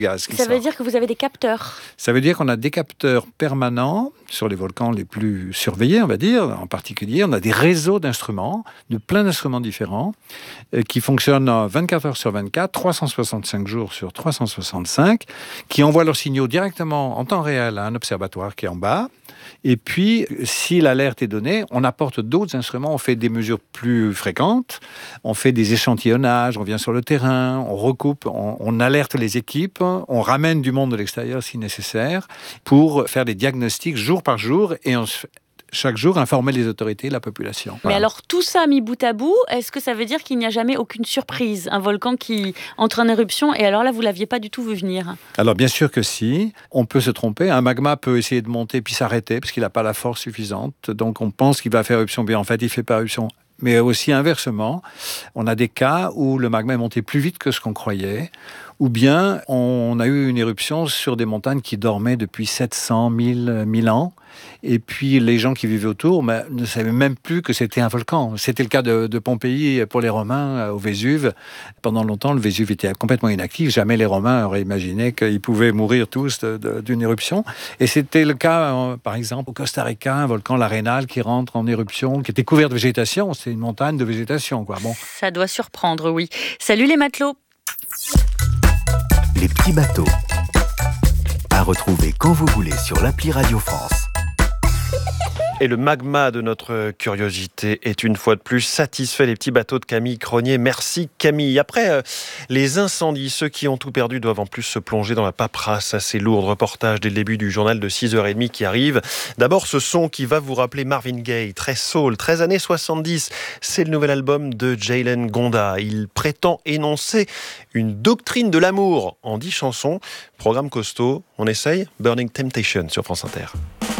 gaz qui Ça sort. veut dire que vous avez des capteurs. Ça veut dire qu'on a des capteurs permanents sur les volcans les plus surveillés, on va dire. En particulier, on a des réseaux d'instruments, de plein d'instruments différents, qui fonctionnent 24 heures sur 24, 365 jours sur 365, qui envoient leurs signaux directement en temps réel à un observatoire qui est en bas. Et puis, si l'alerte est donnée, on apporte d'autres instruments, on fait des mesures plus fréquentes, on fait des échantillonnages, on vient sur le terrain, on recoupe, on alerte les équipes, on ramène du monde de l'extérieur si nécessaire, pour faire des diagnostics jour par jour et chaque jour informer les autorités et la population. Mais Voilà. alors, tout ça mis bout à bout, est-ce que ça veut dire qu'il n'y a jamais aucune surprise? Un volcan qui entre en éruption, et alors là, vous ne l'aviez pas du tout vu venir? Alors bien sûr que si, on peut se tromper. Un magma peut essayer de monter puis s'arrêter parce qu'il n'a pas la force suffisante. Donc on pense qu'il va faire éruption, mais en fait il ne fait pas éruption. Mais aussi inversement, on a des cas où le magma est monté plus vite que ce qu'on croyait, ou bien on a eu une éruption sur des montagnes qui dormaient depuis 700 1000 ans, et puis les gens qui vivaient autour ne savaient même plus que c'était un volcan. C'était le cas de Pompéi pour les Romains au Vésuve. Pendant longtemps, le Vésuve était complètement inactif. Jamais les Romains auraient imaginé qu'ils pouvaient mourir tous d'une éruption. Et c'était le cas, par exemple, au Costa Rica, un volcan, l'Arenal, qui rentre en éruption, qui était couvert de végétation. C'est une montagne de végétation, quoi. Bon. Ça doit surprendre, oui. Salut les matelots. Les petits bateaux. À retrouver quand vous voulez sur l'appli Radio France. Et le magma de notre curiosité est une fois de plus satisfait. Les petits bateaux de Camille Cronier. Merci Camille. Après les incendies, ceux qui ont tout perdu doivent en plus se plonger dans la paperasse assez lourde. Reportage dès le début du journal de 6h30 qui arrive. D'abord ce son qui va vous rappeler Marvin Gaye, très soul, 13 années 70. C'est le nouvel album de Jalen Gonda. Il prétend énoncer une doctrine de l'amour en 10 chansons. Programme costaud. On essaye Burning Temptation sur France Inter.